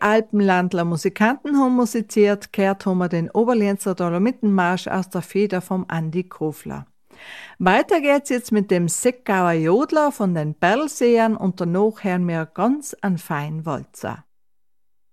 Alpenlandler Musikanten haben musiziert, gehört haben wir den Oberlenzer Dolomitenmarsch aus der Feder vom Andi Kofler. Weiter geht's jetzt mit dem Seckauer Jodler von den Perlsehern und danach hören wir ganz einen feinen Walzer.